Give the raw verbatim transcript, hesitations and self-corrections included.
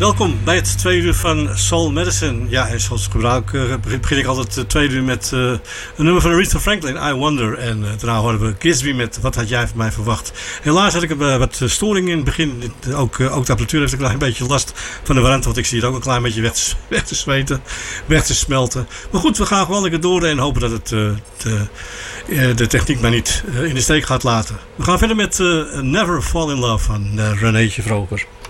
Welkom bij het tweede uur van Soul Medicine. Ja, en zoals gebruik uh, begin ik altijd het tweede uur met uh, een nummer van Aretha Franklin, I Wonder. En uh, daarna horen we Gisby met Wat had jij van mij verwacht. Helaas had ik uh, wat storing in het begin. Ook, uh, ook de apparatuur heeft een klein beetje last van de warmte, want ik zie het ook een klein beetje weg te, weg te zweten, weg te smelten. Maar goed, we gaan gewoon lekker door en hopen dat het uh, de, uh, de techniek maar niet uh, in de steek gaat laten. We gaan verder met uh, Never Fall in Love van uh, Renéetje Vroger.